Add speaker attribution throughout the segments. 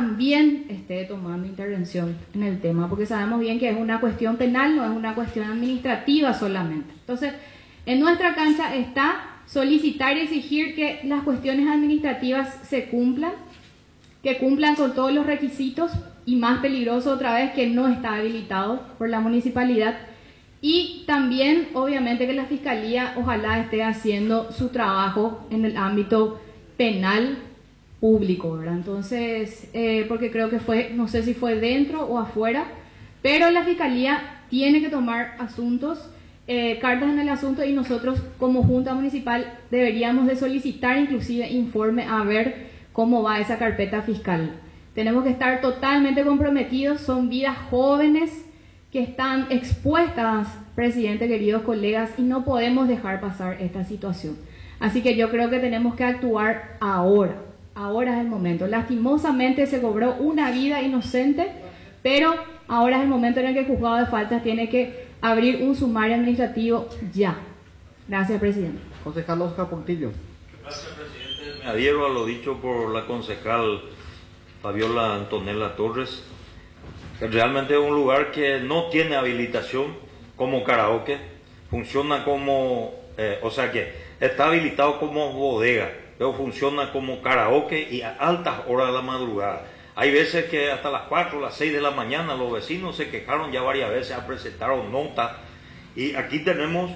Speaker 1: también esté tomando intervención en el tema, porque sabemos bien que es una cuestión penal, no es una cuestión administrativa solamente. Entonces, en nuestra cancha está solicitar y exigir que las cuestiones administrativas se cumplan, que cumplan con todos los requisitos, y más peligroso otra vez que no está habilitado por la municipalidad. Y también, obviamente, que la Fiscalía ojalá esté haciendo su trabajo en el ámbito penal público, ¿verdad? Entonces, porque creo que fue, no sé si fue dentro o afuera, pero la Fiscalía tiene que tomar asuntos, cartas en el asunto, y nosotros como Junta Municipal deberíamos de solicitar inclusive informe a ver cómo va esa carpeta fiscal. Tenemos que estar totalmente comprometidos, son vidas jóvenes que están expuestas, presidente, queridos colegas, y no podemos dejar pasar esta situación. Así que yo creo que tenemos que actuar ahora. Ahora es el momento. Lastimosamente se cobró una vida inocente, pero ahora es el momento en el que el juzgado de faltas tiene que abrir un sumario administrativo ya. Gracias, presidente.
Speaker 2: Concejal Oscar Portillo.
Speaker 3: Gracias, presidente. Me adhiero a lo dicho por la concejal Fabiola Antonella Torres. Realmente es un lugar que no tiene habilitación como karaoke, funciona como, o sea que está habilitado como bodega, pero funciona como karaoke y a altas horas de la madrugada. Hay veces que hasta las 4 o las 6 de la mañana los vecinos se quejaron ya varias veces, presentaron notas, y aquí tenemos,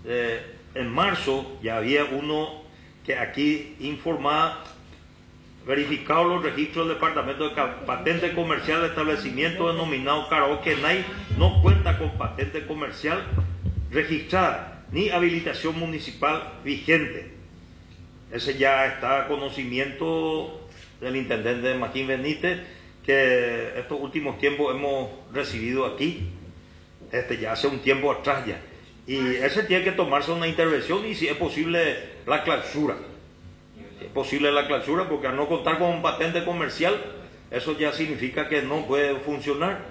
Speaker 3: en marzo ya había uno que aquí informaba, verificado los registros del Departamento de Patente Comercial, el establecimiento denominado Karaoke Night no cuenta con patente comercial registrada ni habilitación municipal vigente. Ese ya está a conocimiento del intendente Joaquín Benítez, que estos últimos tiempos hemos recibido aquí, ya hace un tiempo atrás ya. Y ese tiene que tomarse una intervención y si es posible la clausura. Es posible la clausura porque al no contar con un patente comercial, eso ya significa que no puede funcionar.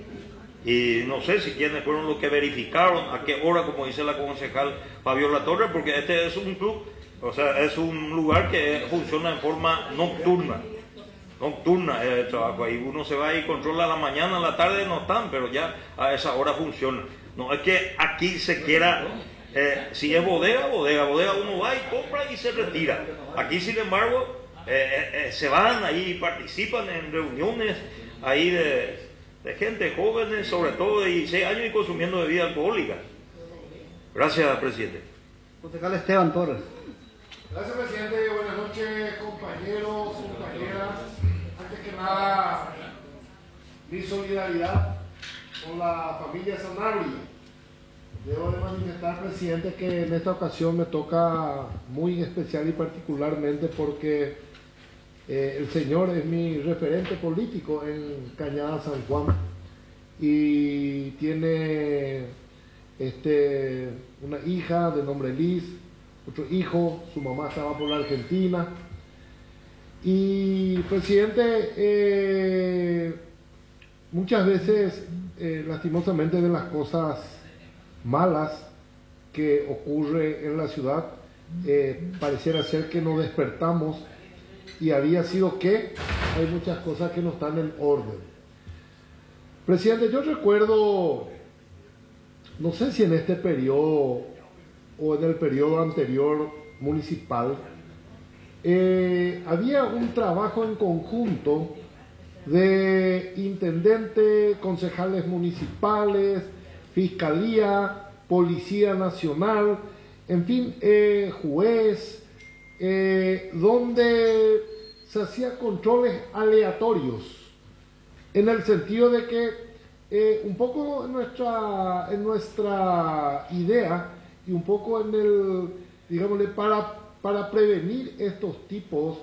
Speaker 3: Y no sé si quiénes fueron los que verificaron, a qué hora, como dice la concejal Fabiola Torres, porque este es un club, o sea, es un lugar que funciona en forma nocturna. Nocturna es el trabajo. Ahí uno se va y controla a la mañana, a la tarde no están, pero ya a esa hora funciona. No es que aquí se quiera... si es bodega, uno va y compra y se retira. Aquí, sin embargo, se van ahí, participan en reuniones ahí de gente jóvenes, sobre todo de 16 años, y consumiendo bebida alcohólica. Gracias, presidente.
Speaker 2: Concejal Esteban Torres.
Speaker 4: Gracias, presidente. Buenas noches, compañeros, compañeras. Antes que nada, mi solidaridad con la familia Sanabria. Debo de manifestar, presidente, que en esta ocasión me toca muy especial y particularmente porque el señor es mi referente político en Cañada San Juan y tiene una hija de nombre Liz, otro hijo, su mamá estaba por la Argentina. Y, presidente, muchas veces, lastimosamente, de las cosas malas que ocurre en la ciudad, pareciera ser que nos despertamos y había sido que hay muchas cosas que no están en orden. Presidente, yo recuerdo, no sé si en este periodo o en el periodo anterior municipal, había un trabajo en conjunto de intendente, concejales municipales, Fiscalía, Policía Nacional, en fin, juez, donde se hacían controles aleatorios, en el sentido de que un poco en nuestra idea y un poco en el, digámosle, para prevenir estos tipos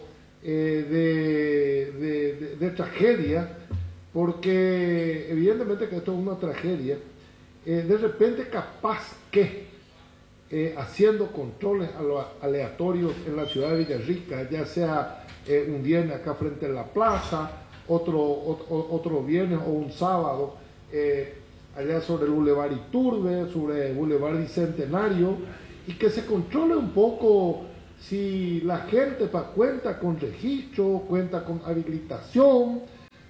Speaker 4: de tragedias, porque evidentemente que esto es una tragedia. De repente capaz que haciendo controles aleatorios en la ciudad de Villarrica, ya sea un viernes acá frente a la plaza, otro viernes o un sábado allá sobre el Boulevard Iturbe, sobre el Boulevard Bicentenario, y que se controle un poco si la gente cuenta con registro, cuenta con habilitación,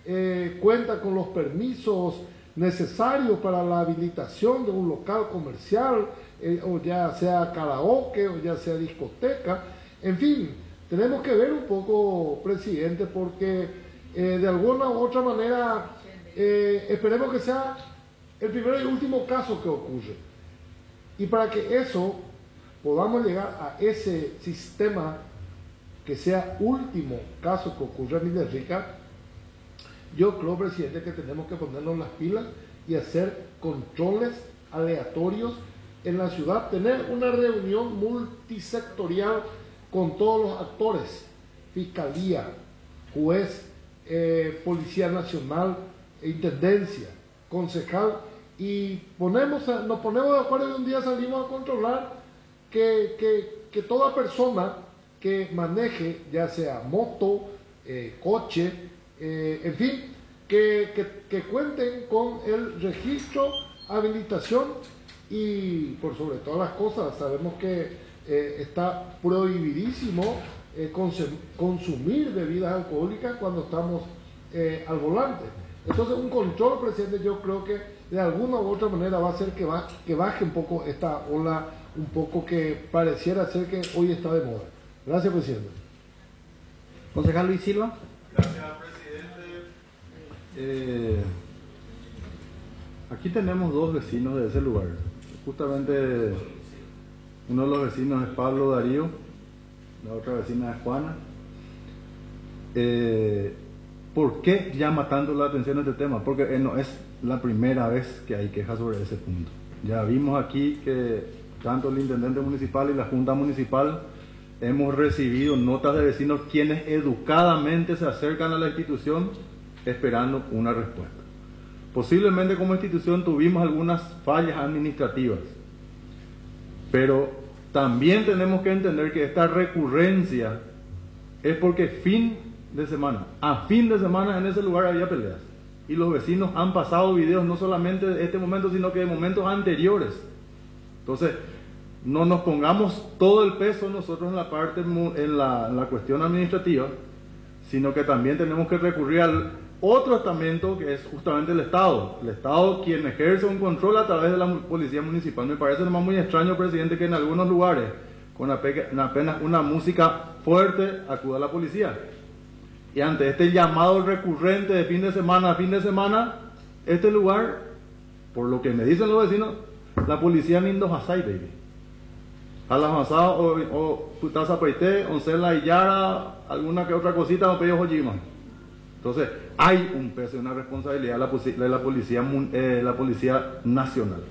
Speaker 4: cuenta con los permisos necesarios para la habilitación de un local comercial, o ya sea karaoke, o ya sea discoteca. En fin, tenemos que ver un poco, presidente, porque de alguna u otra manera esperemos que sea el primero y último caso que ocurre. Y para que eso podamos llegar a ese sistema que sea último caso que ocurra en Villarrica, yo creo, presidente, que tenemos que ponernos las pilas y hacer controles aleatorios en la ciudad, tener una reunión multisectorial con todos los actores, fiscalía, juez, Policía Nacional, Intendencia, concejal, y nos ponemos de acuerdo y un día salimos a controlar que toda persona que maneje, ya sea moto, coche, en fin, que cuenten con el registro, habilitación y por sobre todas las cosas, sabemos que está prohibidísimo consumir bebidas alcohólicas cuando estamos al volante. Entonces un control, presidente, yo creo que de alguna u otra manera va a hacer que baje un poco esta ola, un poco que pareciera ser que hoy está de moda. Gracias, presidente.
Speaker 2: Concejal Luis Silva.
Speaker 5: Gracias, presidente. Aquí tenemos dos vecinos de ese lugar. Justamente uno de los vecinos es Pablo Darío, la otra vecina es Juana. ¿Por qué llama tanto la atención este tema? Porque no es la primera vez que hay quejas sobre ese punto. Ya vimos aquí que tanto el intendente municipal y la junta municipal hemos recibido notas de vecinos quienes educadamente se acercan a la institución esperando una respuesta. Posiblemente como institución tuvimos algunas fallas administrativas, pero también tenemos que entender que esta recurrencia es porque a fin de semana en ese lugar había peleas y los vecinos han pasado videos no solamente de este momento sino que de momentos anteriores. Entonces no nos pongamos todo el peso nosotros en la parte en la cuestión administrativa, sino que también tenemos que recurrir al otro estamento que es justamente el Estado quien ejerce un control a través de la policía municipal. Me parece nomás muy extraño, presidente, que en algunos lugares con apenas una música fuerte acuda la policía, y ante este llamado recurrente de fin de semana a fin de semana, este lugar, por lo que me dicen los vecinos, la policía ni dos asai, baby. A la avanzada o putaza peite, oncela y yara, alguna que otra cosita, o pedido jojima. Entonces, hay un peso y una responsabilidad de la policía nacional.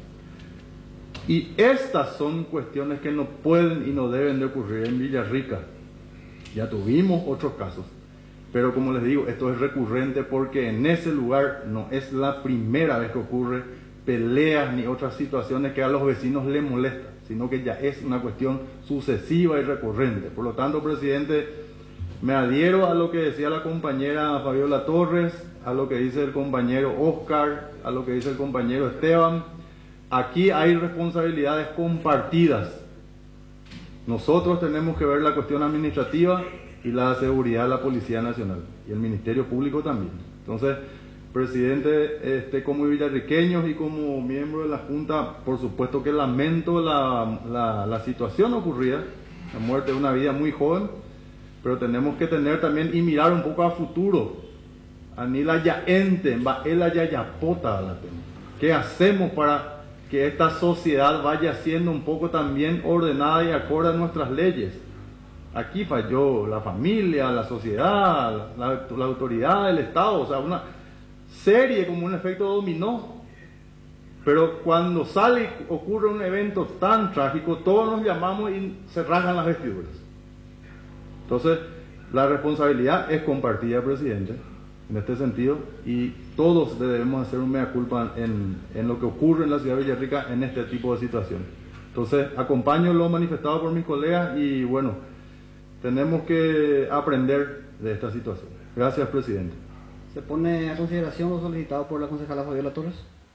Speaker 5: Y estas son cuestiones que no pueden y no deben de ocurrir en Villarrica. Ya tuvimos otros casos. Pero como les digo, esto es recurrente porque en ese lugar no es la primera vez que ocurre peleas ni otras situaciones que a los vecinos les molestan, sino que ya es una cuestión sucesiva y recurrente. Por lo tanto, presidente, me adhiero a lo que decía la compañera Fabiola Torres, a lo que dice el compañero Oscar, a lo que dice el compañero Esteban. Aquí hay responsabilidades compartidas. Nosotros tenemos que ver la cuestión administrativa y la seguridad de la Policía Nacional y el Ministerio Público también. Entonces, presidente, como villarriqueños y como miembro de la Junta, por supuesto que lamento la situación ocurrida, la muerte de una vida muy joven, pero tenemos que tener también y mirar un poco a futuro. Anila ya ente, va ela ya yapota la tema. ¿Qué hacemos para que esta sociedad vaya siendo un poco también ordenada y acorde a nuestras leyes? Aquí falló la familia, la sociedad, la autoridad del Estado, o sea, una serie como un efecto dominó. Pero cuando ocurre un evento tan trágico, todos nos llamamos y se rasgan las vestiduras. Entonces, la responsabilidad es compartida, presidente, en este sentido, y todos debemos hacer un mea culpa en lo que ocurre en la ciudad de Villarrica en este tipo de situación. Entonces, acompaño lo manifestado por mis colegas y bueno, tenemos que aprender de esta situación. Gracias, presidente.
Speaker 2: ¿Se pone a consideración lo solicitado por la concejala Fabiola Torres?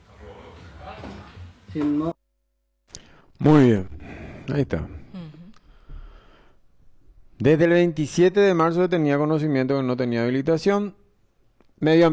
Speaker 2: Si no...
Speaker 6: Muy bien, ahí está. Desde el 27 de marzo tenía conocimiento que no tenía habilitación. Medio